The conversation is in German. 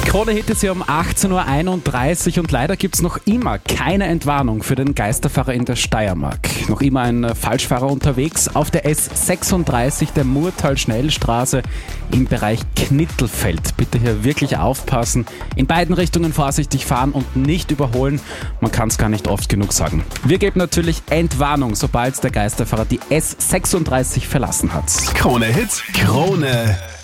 Krone-Hit ist hier um 18.31 Uhr und leider gibt es noch immer keine Entwarnung für den Geisterfahrer in der Steiermark. Noch immer ein Falschfahrer unterwegs auf der S36 der Murtal-Schnellstraße im Bereich Knittelfeld. Bitte hier wirklich aufpassen. In beiden Richtungen vorsichtig fahren und nicht überholen. Man kann es gar nicht oft genug sagen. Wir geben natürlich Entwarnung, sobald der Geisterfahrer die S36 verlassen hat. Krone-Hit, Krone